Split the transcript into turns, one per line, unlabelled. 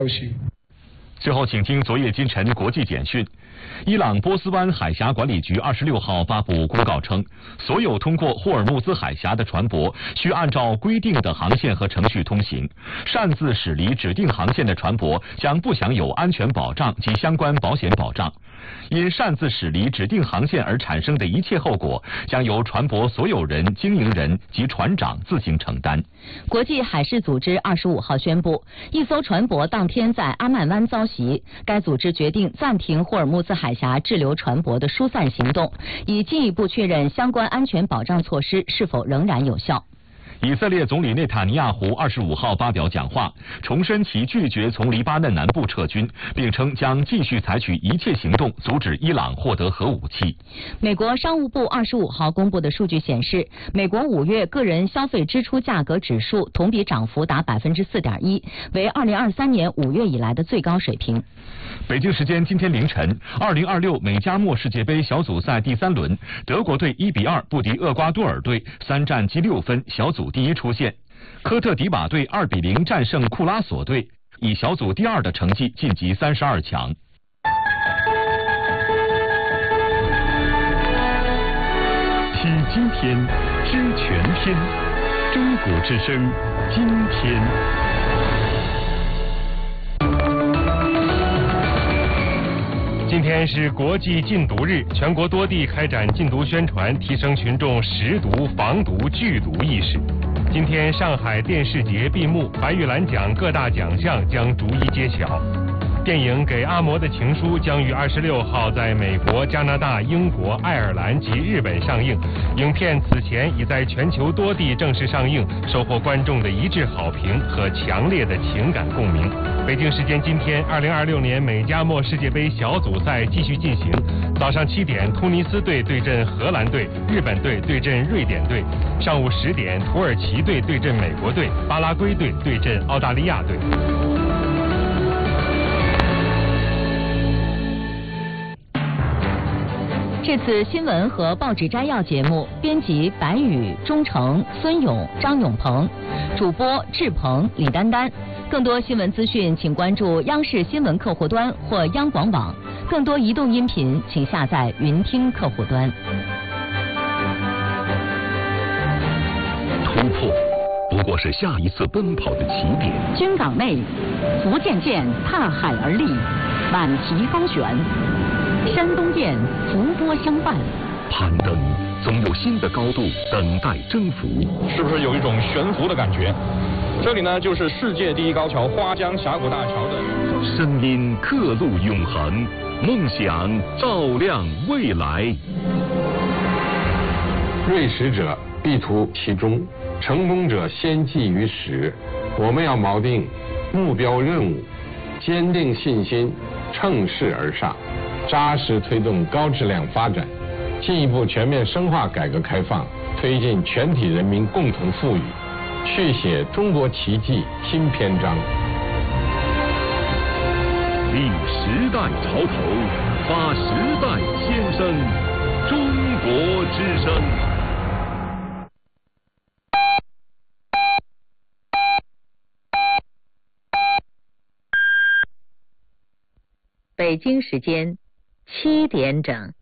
最后，请听昨夜今晨国际简讯。伊朗波斯湾海峡管理局26号发布公告称，所有通过霍尔木兹海峡的船舶需按照规定的航线和程序通行，擅自驶离指定航线的船舶将不享有安全保障及相关保险保障。因擅自驶离指定航线而产生的一切后果，将由船舶所有人、经营人及船长自行承担。
国际海事组织25号宣布，一艘船舶当天在阿曼湾遭袭，该组织决定暂停霍尔木兹海峡滞留船舶的疏散行动，以进一步确认相关安全保障措施是否仍然有效。
以色列总理内塔尼亚胡25号发表讲话，重申其拒绝从黎巴嫩南部撤军，并称将继续采取一切行动阻止伊朗获得核武器。
美国商务部25号公布的数据显示，美国5月个人消费支出价格指数同比涨幅达 4.1%， 为2023年5月以来的最高水平。
北京时间今天凌晨，2026美加墨世界杯小组赛第3轮，德国队1-2不敌厄瓜多尔队，3战积6分，小组第一出线。科特迪瓦队2-0战胜库拉索队，以小组第2的成绩晋级32强。
听今天，知全天，中国之声，今天。
今天是国际禁毒日，全国多地开展禁毒宣传，提升群众识毒、防毒、拒毒意识。今天上海电视节闭幕，白玉兰奖各大奖项将逐一揭晓。电影《给阿嬷的情书》将于26号在美国、加拿大、英国、爱尔兰及日本上映。影片此前已在全球多地正式上映，收获观众的一致好评和强烈的情感共鸣。北京时间今天，2026年美加墨世界杯小组赛继续进行。早上7点，突尼斯队对阵荷兰队，日本队对阵瑞典队；上午10点，土耳其队对阵美国队，巴拉圭队对阵澳大利亚队。
这次新闻和报纸摘要节目，编辑白宇、钟诚、孙勇、张永鹏，主播志鹏、李丹丹。更多新闻资讯，请关注央视新闻客户端或央广网。更多移动音频，请下载云听客户端。
突破不过是下一次奔跑的起点。
军港内，福建舰踏海而立，满旗高悬；山东舰浮波相伴。
攀登总有新的高度等待征服。
是不是有一种悬浮的感觉？这里呢，就是世界第一高桥花江峡谷大桥的。
声音刻录永恒，梦想照亮未来。
锐识者必图其中，成功者先记于始。我们要锚定目标任务，坚定信心，乘势而上，扎实推动高质量发展，进一步全面深化改革开放，推进全体人民共同富裕，续写中国奇迹新篇章。
立时代潮头，发时代先声，中国之声。
北京时间7点整。